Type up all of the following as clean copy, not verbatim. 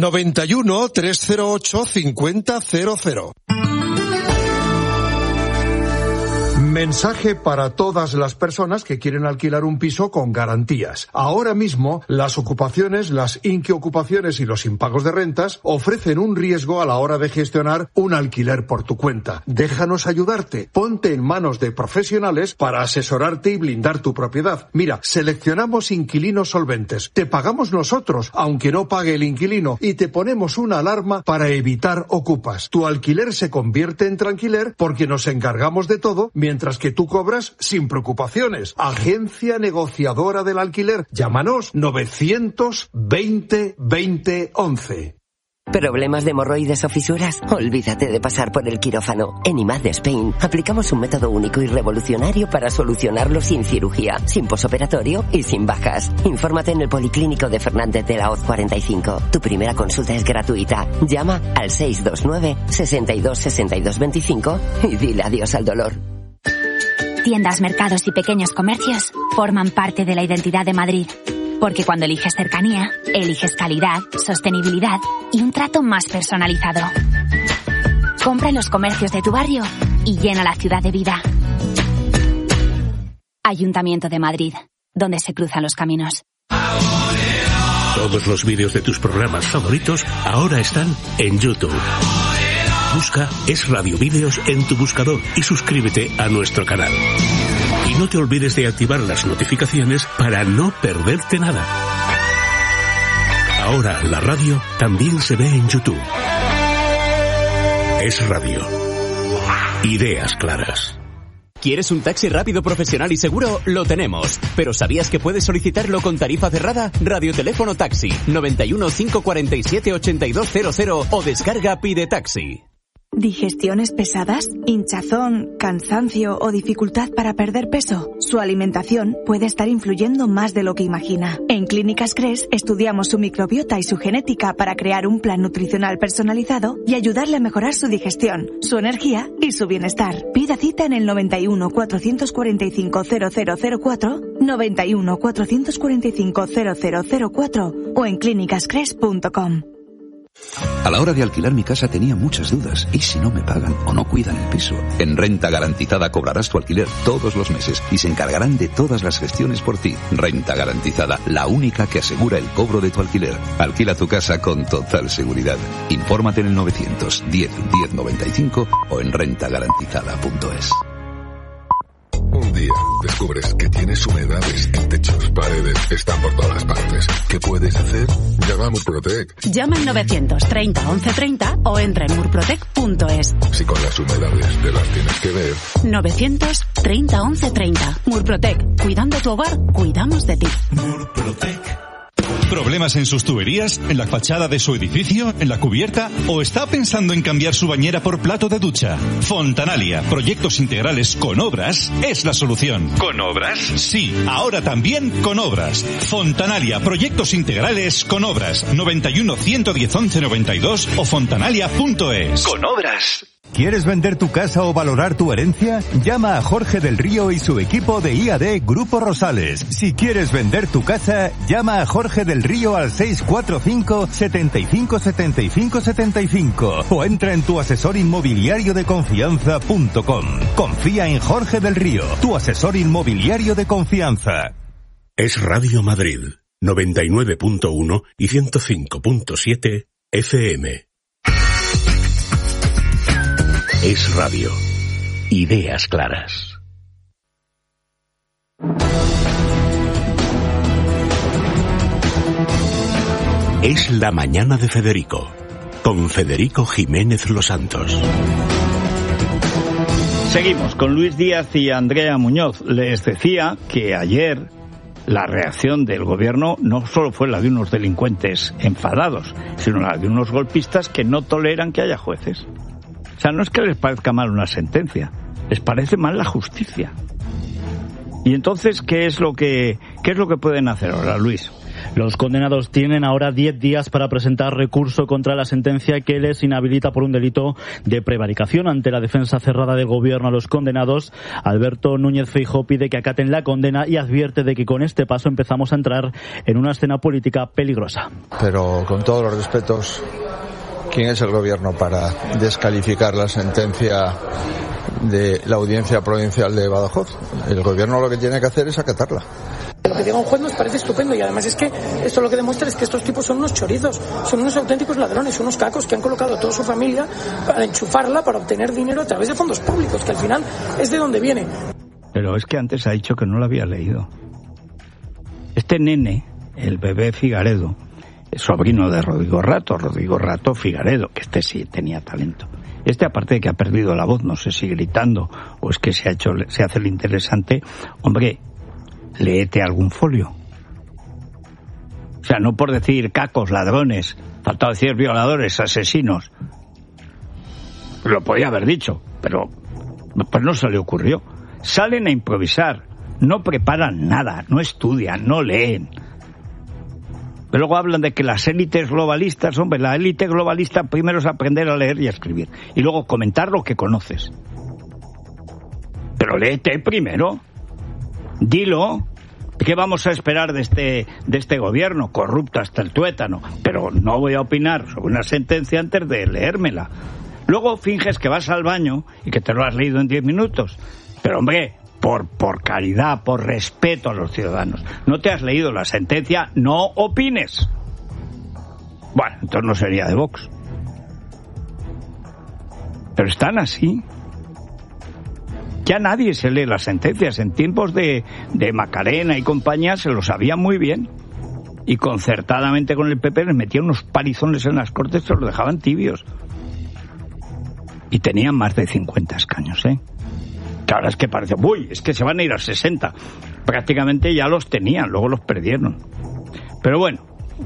91 308 5000. Mensaje para todas las personas que quieren alquilar un piso con garantías. Ahora mismo, las ocupaciones, las inquiocupaciones y los impagos de rentas ofrecen un riesgo a la hora de gestionar un alquiler por tu cuenta. Déjanos ayudarte. Ponte en manos de profesionales para asesorarte y blindar tu propiedad. Mira, seleccionamos inquilinos solventes. Te pagamos nosotros, aunque no pague el inquilino, y te ponemos una alarma para evitar ocupas. Tu alquiler se convierte en tranquiler porque nos encargamos de todo, mientras que tú cobras sin preocupaciones. Agencia negociadora del alquiler. Llámanos 920 20 11. ¿Problemas de hemorroides o fisuras? Olvídate de pasar por el quirófano. En IMAD Spain aplicamos un método único y revolucionario para solucionarlo sin cirugía, sin posoperatorio y sin bajas. Infórmate en el Policlínico de Fernández de la Hoz 45. Tu primera consulta es gratuita. Llama al 629 62 62 25 y dile adiós al dolor. Tiendas, mercados y pequeños comercios forman parte de la identidad de Madrid. Porque cuando eliges cercanía, eliges calidad, sostenibilidad y un trato más personalizado. Compra en los comercios de tu barrio y llena la ciudad de vida. Ayuntamiento de Madrid, donde se cruzan los caminos. Todos los vídeos de tus programas favoritos ahora están en YouTube. Busca Es Radio Vídeos en tu buscador y suscríbete a nuestro canal. Y no te olvides de activar las notificaciones para no perderte nada. Ahora la radio también se ve en YouTube. Es Radio. Ideas claras. ¿Quieres un taxi rápido, profesional y seguro? Lo tenemos. ¿Pero sabías que puedes solicitarlo con tarifa cerrada? Radioteléfono Taxi 91 547 8200 o descarga Pide Taxi. ¿Digestiones pesadas? ¿Hinchazón, cansancio o dificultad para perder peso? Su alimentación puede estar influyendo más de lo que imagina. En Clínicas Cres estudiamos su microbiota y su genética para crear un plan nutricional personalizado y ayudarle a mejorar su digestión, su energía y su bienestar. Pida cita en el 91 445 0004, 91 445 0004 o en clínicascres.com. A la hora de alquilar mi casa tenía muchas dudas. ¿Y si no me pagan o no cuidan el piso? En Renta Garantizada cobrarás tu alquiler todos los meses y se encargarán de todas las gestiones por ti. Renta Garantizada, la única que asegura el cobro de tu alquiler. Alquila tu casa con total seguridad. Infórmate en el 910 10 95 o en rentagarantizada.es. Un día descubres que tienes humedades en techos, paredes, están por todas partes. ¿Qué puedes hacer? Llama a Murprotec. Llama al 930 1130 o entra en murprotec.es. Si con las humedades te las tienes que ver. 930 1130. Murprotec. Cuidando tu hogar, cuidamos de ti. Murprotec. ¿Problemas en sus tuberías? ¿En la fachada de su edificio? ¿En la cubierta? ¿O está pensando en cambiar su bañera por plato de ducha? Fontanalia, proyectos integrales con obras, es la solución. ¿Con obras? Sí, ahora también con obras. Fontanalia, proyectos integrales con obras. 91 110 11 92 o fontanalia.es. Con obras. ¿Quieres vender tu casa o valorar tu herencia? Llama a Jorge del Río y su equipo de IAD Grupo Rosales. Si quieres vender tu casa, llama a Jorge del Río al 645 75 75 75 o entra en tu asesor inmobiliario de confianza.com. Confía en Jorge del Río, tu asesor inmobiliario de confianza. Es Radio Madrid, 99.1 y 105.7 FM. Es Radio. Ideas claras. Es la mañana de Federico, con Federico Jiménez Los Santos. Seguimos con Luis Díaz y Andrea Muñoz. Les decía que ayer la reacción del gobierno no solo fue la de unos delincuentes enfadados, sino la de unos golpistas que no toleran que haya jueces. O sea, no es que les parezca mal una sentencia, les parece mal la justicia. Y entonces, ¿qué es lo que pueden hacer ahora, Luis? Los condenados tienen ahora 10 días para presentar recurso contra la sentencia que les inhabilita por un delito de prevaricación. Ante la defensa cerrada del gobierno a los condenados, Alberto Núñez Feijóo pide que acaten la condena y advierte de que con este paso empezamos a entrar en una escena política peligrosa. Pero con todos los respetos, ¿quién es el gobierno para descalificar la sentencia de la Audiencia Provincial de Badajoz? El gobierno lo que tiene que hacer es acatarla. Lo que diga un juez nos parece estupendo y además es que esto lo que demuestra es que estos tipos son unos chorizos, son unos auténticos ladrones, unos cacos que han colocado a toda su familia para enchufarla, para obtener dinero a través de fondos públicos, que al final es de donde viene. Pero es que antes ha dicho que no lo había leído. Este nene, el bebé Figaredo, es sobrino de Rodrigo Rato Figaredo, que este sí tenía talento. Este, aparte de que ha perdido la voz, no sé si gritando o es que se hace el interesante, hombre, léete algún folio. O sea, no por decir cacos, ladrones, faltaba decir violadores, asesinos. Lo podía haber dicho, pero pues no se le ocurrió. Salen a improvisar, no preparan nada, no estudian, no leen. Pero luego hablan de que las élites globalistas, hombre, la élite globalista primero es aprender a leer y a escribir, y luego comentar lo que conoces. Pero léete primero. Dilo. ¿Qué vamos a esperar de este gobierno corrupto hasta el tuétano? Pero no voy a opinar sobre una sentencia antes de leérmela. Luego finges que vas al baño y que te lo has leído en 10 minutos. Pero hombre, por caridad, por respeto a los ciudadanos, no te has leído la sentencia, no opines. Bueno, entonces no sería de Vox. Pero están así. Ya nadie se lee las sentencias. En tiempos de Macarena y compañía se lo sabía muy bien. Y concertadamente con el PP les metían unos palizones en las Cortes que los dejaban tibios. Y tenían más de 50 escaños, ¿eh? Que ahora es que parece, uy, es que se van a ir a 60. Prácticamente ya los tenían, luego los perdieron. Pero bueno,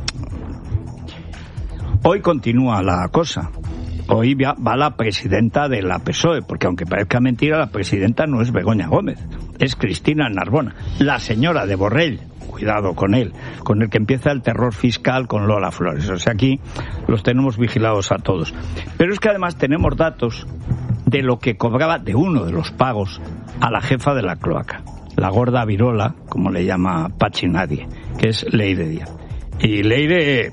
hoy continúa la cosa. Hoy va la presidenta de la PSOE, porque aunque parezca mentira, la presidenta no es Begoña Gómez, es Cristina Narbona, la señora de Borrell. Cuidado con él, con el que empieza el terror fiscal con Lola Flores. O sea, aquí los tenemos vigilados a todos. Pero es que además tenemos datos de lo que cobraba de uno de los pagos a la jefa de la cloaca, la gorda virola, como le llama Pachi Nadie, que es Leire Díaz. Y Leire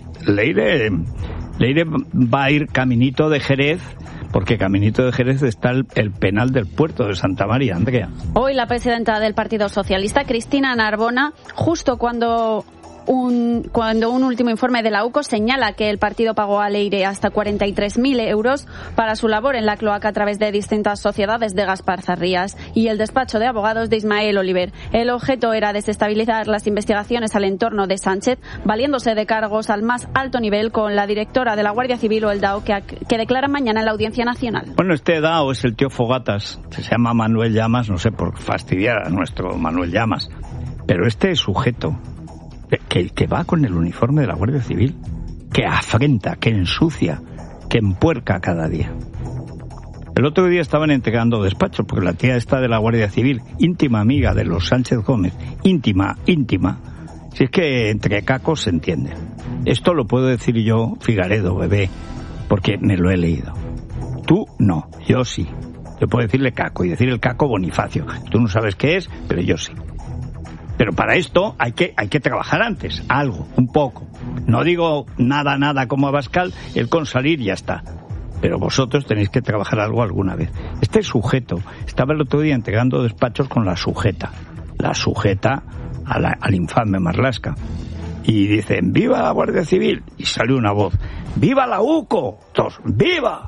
va a ir caminito de Jerez, porque caminito de Jerez está el penal del puerto de Santa María. Andrea. Hoy la presidenta del Partido Socialista, Cristina Narbona, justo cuando un último informe de la UCO señala que el partido pagó a Leire hasta 43.000 euros para su labor en la cloaca a través de distintas sociedades de Gaspar Zarrías y el despacho de abogados de Ismael Oliver. El objeto era desestabilizar las investigaciones al entorno de Sánchez, valiéndose de cargos al más alto nivel con la directora de la Guardia Civil o el DAO que declara mañana en la Audiencia Nacional. Bueno, este DAO es el tío Fogatas, se llama Manuel Llamas, no sé por fastidiar a nuestro Manuel Llamas, pero este sujeto que va con el uniforme de la Guardia Civil, que afrenta, que ensucia, que empuerca cada día. El otro día estaban entregando despachos, porque la tía esta de la Guardia Civil, íntima amiga de los Sánchez Gómez, íntima, si es que entre cacos se entiende. Esto lo puedo decir yo, Figaredo, bebé, porque me lo he leído. Tú no, yo sí. Yo puedo decirle caco y decir el caco Bonifacio. Tú no sabes qué es, pero yo sí. Pero para esto hay que trabajar antes, algo, un poco. No digo nada como Abascal, el con salir ya está. Pero vosotros tenéis que trabajar algo alguna vez. Este sujeto estaba el otro día entregando despachos con la sujeta al infame Marlaska. Y dicen, ¡viva la Guardia Civil! Y salió una voz, ¡viva la UCO! Todos, ¡viva!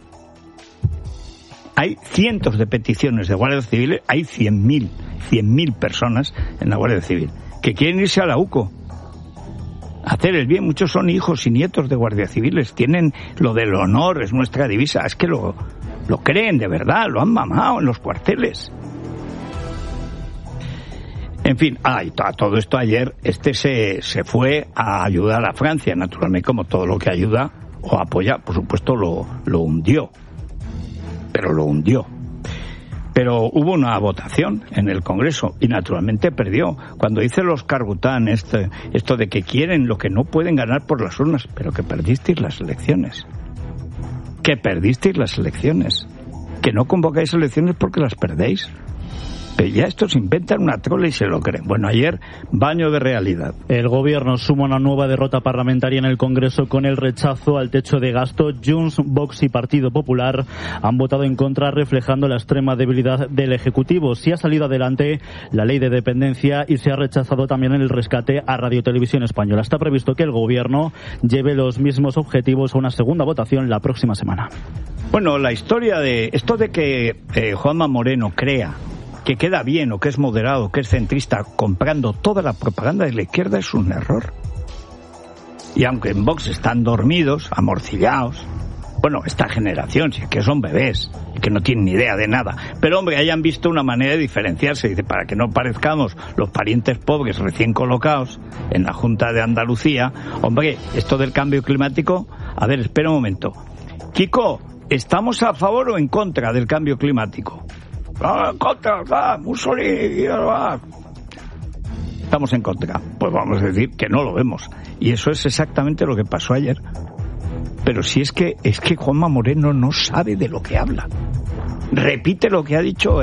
Hay cientos de peticiones de Guardia Civil, hay 100.000 personas en la Guardia Civil que quieren irse a la UCO, hacer el bien. Muchos son hijos y nietos de guardias civiles, tienen lo del honor, es nuestra divisa. Es que lo creen de verdad, lo han mamado en los cuarteles. En fin, a todo esto ayer se fue a ayudar a Francia, naturalmente, como todo lo que ayuda o apoya, por supuesto lo hundió, pero lo hundió. Pero hubo una votación en el Congreso y naturalmente perdió. Cuando dice los Carbután esto de que quieren lo que no pueden ganar por las urnas, pero que perdisteis las elecciones. Que perdisteis las elecciones. Que no convocáis elecciones porque las perdéis. Pero ya estos inventan una trola y se lo creen. Bueno, ayer, baño de realidad. El gobierno suma una nueva derrota parlamentaria en el Congreso con el rechazo al techo de gasto. Junts, Vox y Partido Popular han votado en contra, reflejando la extrema debilidad del Ejecutivo. Sí ha salido adelante la ley de dependencia y se ha rechazado también el rescate a Radio Televisión Española. Está previsto que el gobierno lleve los mismos objetivos a una segunda votación la próxima semana. Bueno, la historia de esto de que Juanma Moreno crea que queda bien o que es moderado, que es centrista, comprando toda la propaganda de la izquierda es un error. Y aunque en Vox están dormidos, amorcillados, bueno, esta generación, si es que son bebés y que no tienen ni idea de nada, pero hombre, hayan visto una manera de diferenciarse, dice, para que no parezcamos los parientes pobres recién colocados en la Junta de Andalucía, hombre, esto del cambio climático, a ver, espera un momento. Kiko, ¿estamos a favor o en contra del cambio climático? Contra, Mussolini, estamos en contra. Pues vamos a decir que no lo vemos. Y eso es exactamente lo que pasó ayer. Pero si es que Juanma Moreno no sabe de lo que habla. Repite lo que ha dicho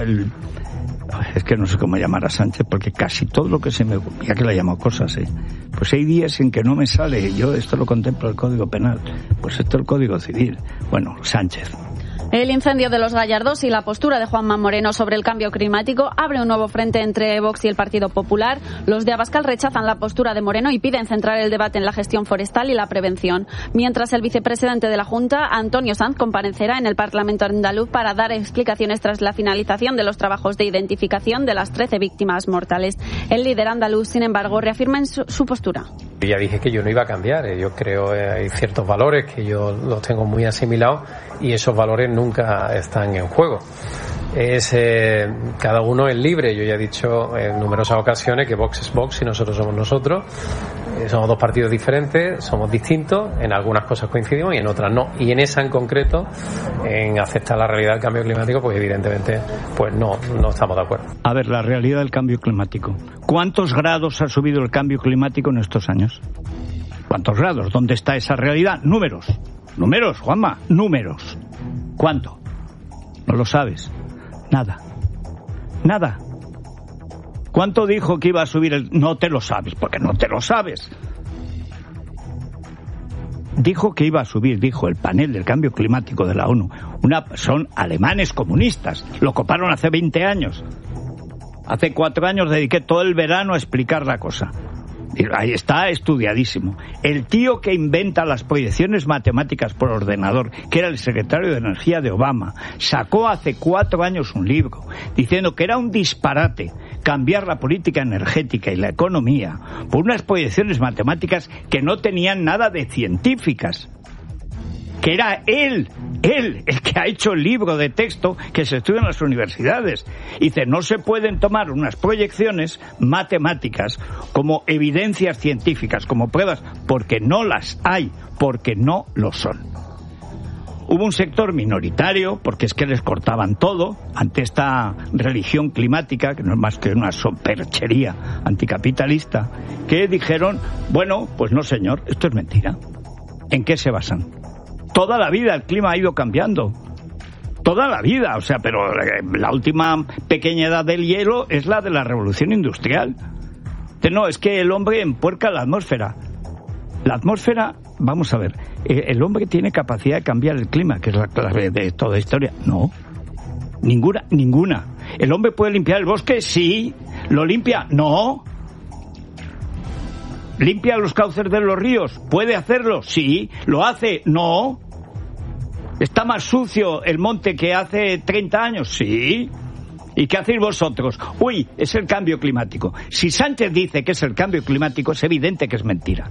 es que no sé cómo llamar a Sánchez, porque casi todo lo que se me... Ya que le llamo cosas, pues hay días en que no me sale. Yo esto lo contemplo el Código Penal. Pues esto es el Código Civil. Bueno, Sánchez. El incendio de los Gallardos y la postura de Juanma Moreno sobre el cambio climático abre un nuevo frente entre Vox y el Partido Popular. Los de Abascal rechazan la postura de Moreno y piden centrar el debate en la gestión forestal y la prevención. Mientras el vicepresidente de la Junta, Antonio Sanz, comparecerá en el Parlamento andaluz para dar explicaciones tras la finalización de los trabajos de identificación de las 13 víctimas mortales. El líder andaluz, sin embargo, reafirma en su postura. Yo ya dije que yo no iba a cambiar. Yo creo hay ciertos valores que yo los tengo muy asimilados y esos valores nunca están en juego. Cada uno es libre. Yo ya he dicho en numerosas ocasiones que Vox es Vox y nosotros somos nosotros. Somos dos partidos diferentes, somos distintos, en algunas cosas coincidimos y en otras no. Y en esa en concreto, en aceptar la realidad del cambio climático, pues evidentemente pues no estamos de acuerdo. A ver, la realidad del cambio climático. ¿Cuántos grados ha subido el cambio climático en estos años? ¿Cuántos grados? ¿Dónde está esa realidad? Números. Números, Juanma, números. ¿Cuánto? No lo sabes. Nada. Nada. ¿Cuánto dijo que iba a subir el...? No te lo sabes, porque no te lo sabes. Dijo que iba a subir, dijo el panel del cambio climático de la ONU. Son alemanes comunistas. Lo coparon hace 20 años. Hace 4 años dediqué todo el verano a explicar la cosa. Ahí está estudiadísimo. El tío que inventa las proyecciones matemáticas por ordenador, que era el secretario de Energía de Obama, sacó hace 4 años un libro diciendo que era un disparate cambiar la política energética y la economía por unas proyecciones matemáticas que no tenían nada de científicas. Que era él el que ha hecho el libro de texto que se estudia en las universidades. Dice, no se pueden tomar unas proyecciones matemáticas como evidencias científicas, como pruebas, porque no las hay, porque no lo son. Hubo un sector minoritario, porque es que les cortaban todo, ante esta religión climática, que no es más que una superchería anticapitalista, que dijeron, bueno, pues no señor, esto es mentira. ¿En qué se basan? Toda la vida el clima ha ido cambiando. Toda la vida, o sea, pero la última pequeña edad del hielo es la de la revolución industrial. No, es que el hombre empuerca la atmósfera. La atmósfera, vamos a ver, el hombre tiene capacidad de cambiar el clima, que es la clave de toda historia. No, ninguna. ¿El hombre puede limpiar el bosque? Sí. ¿Lo limpia? No. ¿Limpia los cauces de los ríos? ¿Puede hacerlo? Sí. ¿Lo hace? No. ¿Está más sucio el monte que hace 30 años? Sí. ¿Y qué hacéis vosotros? Uy, es el cambio climático. Si Sánchez dice que es el cambio climático, es evidente que es mentira.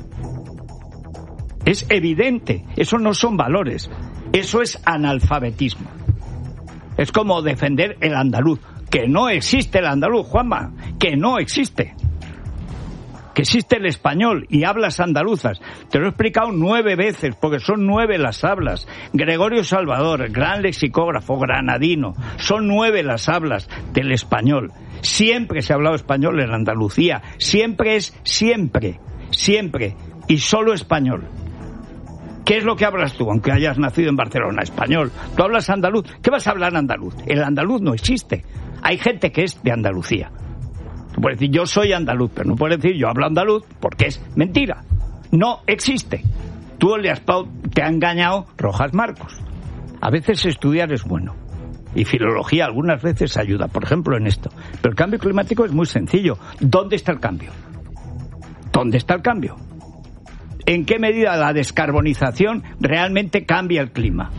Es evidente. Eso no son valores. Eso es analfabetismo. Es como defender el andaluz. Que no existe el andaluz, Juanma. Que no existe. que existe el español y hablas andaluzas. Te lo he explicado 9 veces, porque son 9 las hablas. Gregorio Salvador, gran lexicógrafo granadino, son 9 las hablas del español. Siempre se ha hablado español en Andalucía, siempre es siempre, y solo español. ¿Qué es lo que hablas tú, aunque hayas nacido en Barcelona? Español. ¿Tú hablas andaluz? ¿Qué vas a hablar andaluz? El andaluz no existe. Hay gente que es de Andalucía. Tú puedes decir, yo soy andaluz, pero no puedes decir, yo hablo andaluz, porque es mentira. No existe. Tú te ha engañado Rojas Marcos. A veces estudiar es bueno. Y filología algunas veces ayuda, por ejemplo, en esto. Pero el cambio climático es muy sencillo. ¿Dónde está el cambio? ¿Dónde está el cambio? ¿En qué medida la descarbonización realmente cambia el clima?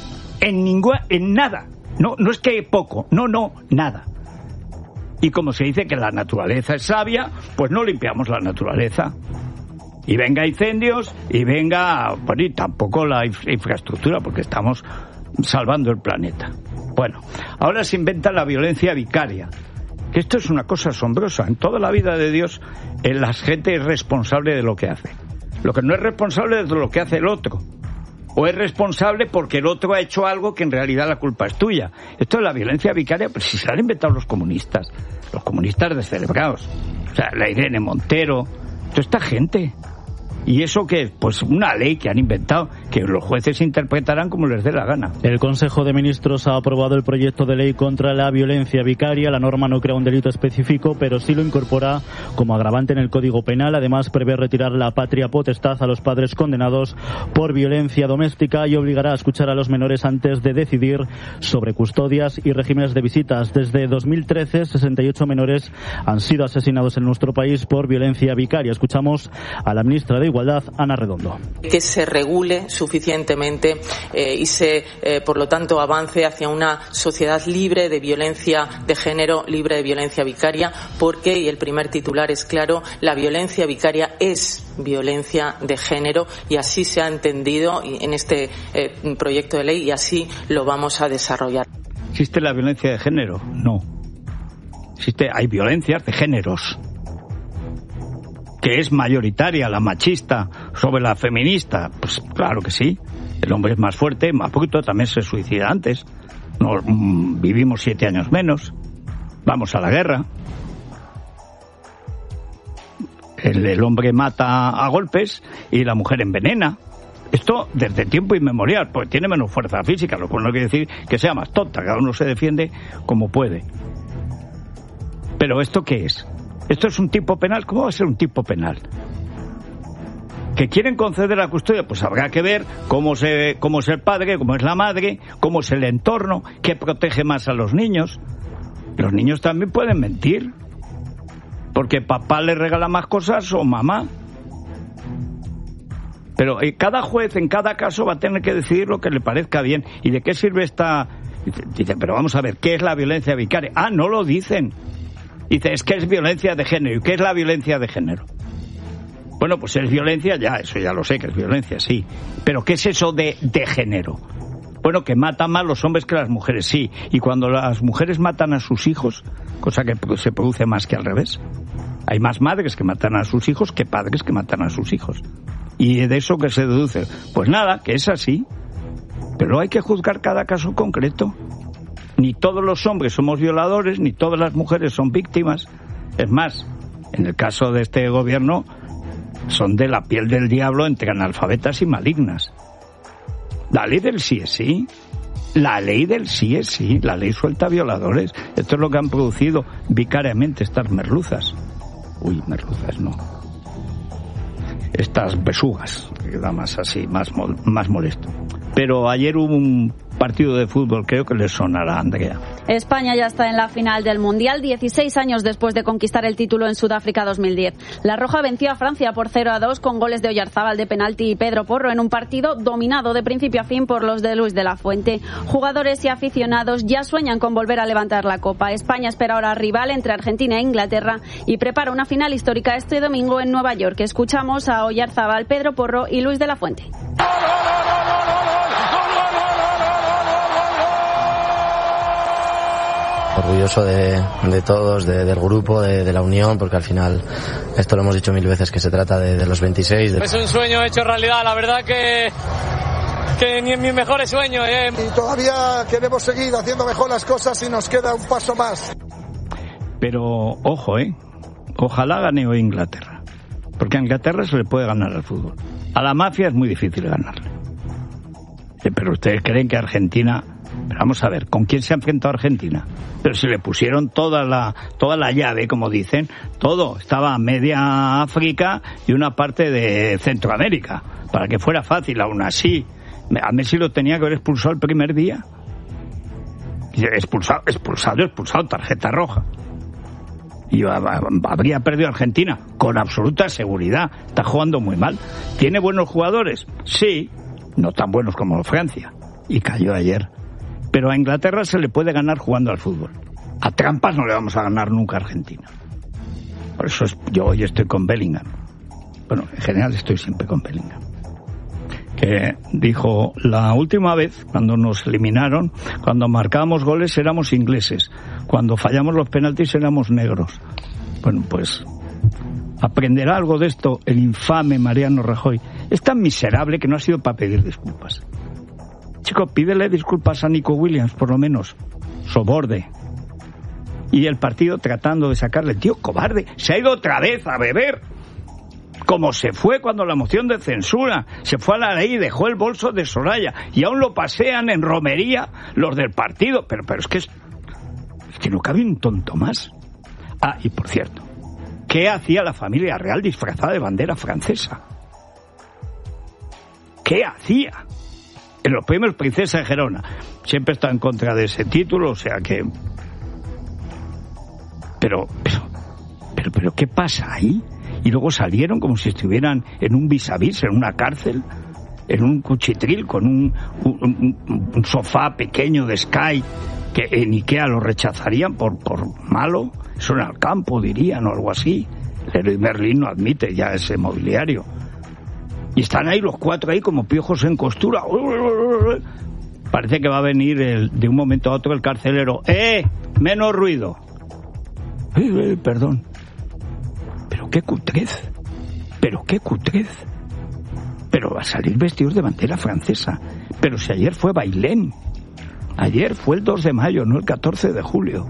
En nada. No es que poco, nada. Y como se dice que la naturaleza es sabia, pues no limpiamos la naturaleza. Y venga incendios, y venga... Bueno, y tampoco la infraestructura, porque estamos salvando el planeta. Bueno, ahora se inventa la violencia vicaria. Que esto es una cosa asombrosa. En toda la vida de Dios, la gente es responsable de lo que hace. Lo que no es responsable es de lo que hace el otro. O es responsable porque el otro ha hecho algo que en realidad la culpa es tuya. Esto es la violencia vicaria, pero si se la han inventado los comunistas descerebrados. O sea, la Irene Montero, toda esta gente. ¿Y eso qué es? Pues una ley que han inventado, que los jueces interpretarán como les dé la gana. El Consejo de Ministros ha aprobado el proyecto de ley contra la violencia vicaria. La norma no crea un delito específico, pero sí lo incorpora como agravante en el Código Penal. Además, prevé retirar la patria potestad a los padres condenados por violencia doméstica y obligará a escuchar a los menores antes de decidir sobre custodias y regímenes de visitas. Desde 2013, 68 menores han sido asesinados en nuestro país por violencia vicaria. Escuchamos a la ministra de Igualdad, Ana Redondo. Que se regule suficientemente y por lo tanto, avance hacia una sociedad libre de violencia de género, libre de violencia vicaria, porque, y el primer titular es claro, la violencia vicaria es violencia de género y así se ha entendido en este proyecto de ley y así lo vamos a desarrollar. ¿Existe la violencia de género? No. Hay violencias de géneros, que es mayoritaria, la machista sobre la feminista. Pues claro que sí. El hombre es más fuerte, más bruto, también se suicida antes. Vivimos 7 años menos. Vamos a la guerra. El hombre mata a golpes y la mujer envenena. Esto desde tiempo inmemorial, porque tiene menos fuerza física, lo cual no quiere decir que sea más tonta. Cada uno se defiende como puede. Pero ¿esto qué es? ¿Esto es un tipo penal? ¿Cómo va a ser un tipo penal? ¿Que quieren conceder la custodia? Pues habrá que ver cómo es el padre, cómo es la madre, cómo es el entorno, qué protege más a los niños. Los niños también pueden mentir, porque papá le regala más cosas o mamá. Pero cada juez en cada caso va a tener que decidir lo que le parezca bien. ¿Y de qué sirve esta...? Dice, pero vamos a ver, ¿qué es la violencia vicaria? Ah, no lo dicen. Dice, es que es violencia de género. ¿Y qué es la violencia de género? Bueno, pues es violencia, eso ya lo sé, que es violencia, sí. Pero ¿qué es eso de género? Bueno, que matan más los hombres que las mujeres, sí. Y cuando las mujeres matan a sus hijos, cosa que se produce más que al revés. Hay más madres que matan a sus hijos que padres que matan a sus hijos. ¿Y de eso qué se deduce? Pues nada, que es así. Pero hay que juzgar cada caso concreto. Ni todos los hombres somos violadores, ni todas las mujeres son víctimas. Es más, en el caso de este gobierno, son de la piel del diablo entre analfabetas y malignas. La ley del sí es sí. La ley del sí es sí. La ley suelta violadores. Esto es lo que han producido vicariamente estas merluzas. Uy, merluzas no. Estas besugas, que da más así, más molesto. Pero ayer hubo un partido de fútbol, creo que le sonará a Andrea. España ya está en la final del Mundial, 16 años después de conquistar el título en Sudáfrica 2010. La Roja venció a Francia por 0-2 con goles de Oyarzábal de penalti y Pedro Porro en un partido dominado de principio a fin por los de Luis de la Fuente. Jugadores y aficionados ya sueñan con volver a levantar la Copa. España espera ahora rival entre Argentina e Inglaterra y prepara una final histórica este domingo en Nueva York. Escuchamos a Oyarzábal, Pedro Porro y Luis de la Fuente. orgulloso de todos, del grupo, de la unión, porque al final, esto lo hemos dicho 1000 veces, que se trata de los 26. Es un sueño hecho realidad, la verdad que ni en mis mejores sueños. Y todavía queremos seguir haciendo mejor las cosas y nos queda un paso más. Pero ojo, ojalá gane hoy Inglaterra, porque a Inglaterra se le puede ganar al fútbol. A la mafia es muy difícil ganarle. Pero ustedes creen que Argentina... Pero vamos a ver, ¿con quién se ha enfrentado Argentina? Pero si le pusieron toda la llave, como dicen, todo. Estaba media África y una parte de Centroamérica, para que fuera fácil. Aún así, a Messi lo tenía que haber expulsado el primer día. Expulsado, tarjeta roja. Y habría perdido Argentina, con absoluta seguridad. Está jugando muy mal. ¿Tiene buenos jugadores? Sí, no tan buenos como Francia. Y cayó ayer. Pero a Inglaterra se le puede ganar jugando al fútbol. A trampas no le vamos a ganar nunca a Argentina. Por eso yo hoy estoy con Bellingham. Bueno, en general estoy siempre con Bellingham. Que dijo, la última vez, cuando nos eliminaron, cuando marcábamos goles éramos ingleses. Cuando fallamos los penaltis éramos negros. Bueno, pues aprenderá algo de esto el infame Mariano Rajoy. Es tan miserable que no ha sido para pedir disculpas. Chico, pídele disculpas a Nico Williams, por lo menos. Soborde. Y el partido tratando de sacarle. Tío, cobarde, se ha ido otra vez a beber. Como se fue cuando la moción de censura. Se fue a la ley y dejó el bolso de Soraya. Y aún lo pasean en romería los del partido. Pero es que no cabe un tonto más. Ah, y por cierto, ¿qué hacía la familia real disfrazada de bandera francesa? ¿Qué hacía? En los premios Princesa de Gerona. Siempre está en contra de ese título, o sea que... Pero, ¿qué pasa ahí? Y luego salieron como si estuvieran en un vis-a-vis, en una cárcel, en un cuchitril, con un sofá pequeño de Sky, que en Ikea lo rechazarían por malo. Eso en el campo, dirían, o algo así. Leroy Merlin no admite ya ese mobiliario. Y están ahí los cuatro ahí como piojos en costura. Parece que va a venir de un momento a otro el carcelero. Menos ruido. Perdón. Pero qué cutrez. Pero va a salir vestidos de bandera francesa. Pero si ayer fue Bailén. Ayer fue el 2 de mayo, no el 14 de julio.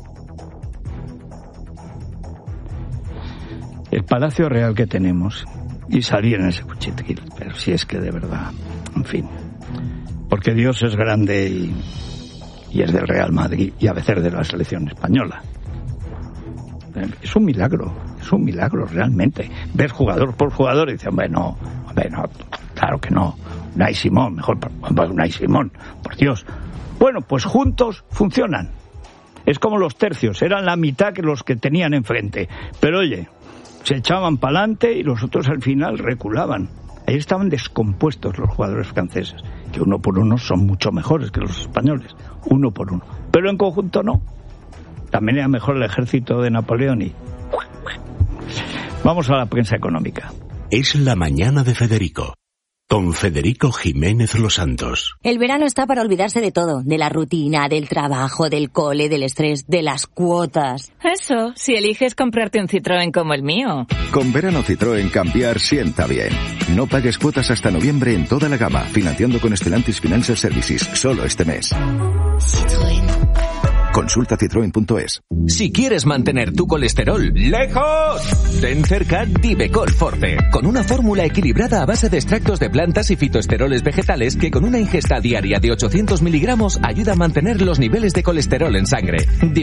El Palacio Real que tenemos... Y salir en ese cuchitril, pero si es que de verdad, en fin, porque Dios es grande y es del Real Madrid y a veces de la selección española. Es un milagro realmente. Ves jugador por jugador y dices, no, claro que no. Unai Simón, mejor Unai Simón, por Dios. Bueno, pues juntos funcionan. Es como los tercios, eran la mitad que los que tenían enfrente. Pero oye, se echaban para adelante y los otros al final reculaban. Ahí estaban descompuestos los jugadores franceses, que uno por uno son mucho mejores que los españoles, uno por uno. Pero en conjunto no. También era mejor el ejército de Napoleón y... Vamos a la prensa económica. Es la mañana de Federico, con Federico Jiménez Los Santos. El verano está para olvidarse de todo, de la rutina, del trabajo, del cole, del estrés, de las cuotas. Eso, si eliges comprarte un Citroën como el mío. Con verano Citroën cambiar sienta bien. No pagues cuotas hasta noviembre en toda la gama, financiando con Stellantis Financial Services, solo este mes. Citroën. Consulta citroen.es. Si quieres mantener tu colesterol lejos, ten cerca Divecol Forte, con una fórmula equilibrada a base de extractos de plantas y fitoesteroles vegetales que con una ingesta diaria de 800 miligramos ayuda a mantener los niveles de colesterol en sangre.